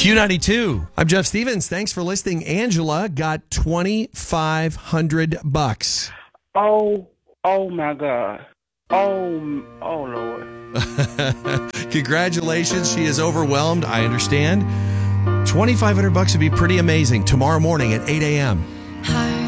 Q92. I'm Jeff Stevens. Thanks for listening. Angela got $2,500. Oh my God. Oh Lord. Congratulations. She is overwhelmed. I understand. $2,500 would be pretty amazing tomorrow morning at 8 a.m.